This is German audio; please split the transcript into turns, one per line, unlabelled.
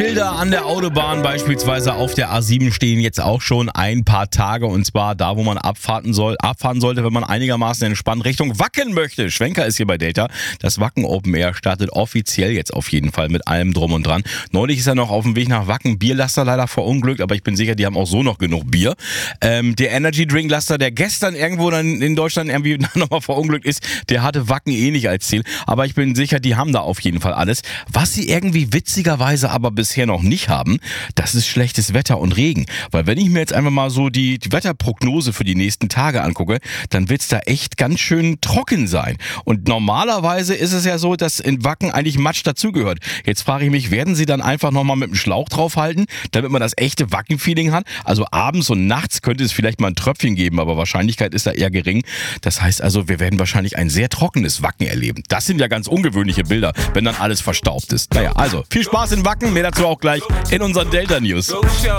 Bilder an der Autobahn, beispielsweise auf der A7, stehen jetzt auch schon ein paar Tage, und zwar da, wo man abfahren sollte, wenn man einigermaßen entspannt Richtung Wacken möchte. Schwenker ist hier bei Delta. Das Wacken Open Air startet offiziell jetzt auf jeden Fall mit allem drum und dran. Neulich ist er noch auf dem Weg nach Wacken Bierlaster leider verunglückt, aber ich bin sicher, die haben auch so noch genug Bier. Der Energy Drink Laster, der gestern irgendwo dann in Deutschland irgendwie nochmal verunglückt ist, der hatte Wacken eh nicht als Ziel, aber ich bin sicher, die haben da auf jeden Fall alles. Was sie irgendwie witzigerweise aber bisher noch nicht haben, das ist schlechtes Wetter und Regen. Weil wenn ich mir jetzt einfach mal so die Wetterprognose für die nächsten Tage angucke, dann wird es da echt ganz schön trocken sein. Und normalerweise ist es ja so, dass in Wacken eigentlich Matsch dazugehört. Jetzt frage ich mich, werden sie dann einfach nochmal mit dem Schlauch draufhalten, damit man das echte Wacken-Feeling hat? Also abends und nachts könnte es vielleicht mal ein Tröpfchen geben, aber Wahrscheinlichkeit ist da eher gering. Das heißt also, wir werden wahrscheinlich ein sehr trockenes Wacken erleben. Das sind ja ganz ungewöhnliche Bilder, wenn dann alles verstaubt ist. Naja, also viel Spaß in Wacken, mehr dazu auch gleich in unseren Delta News.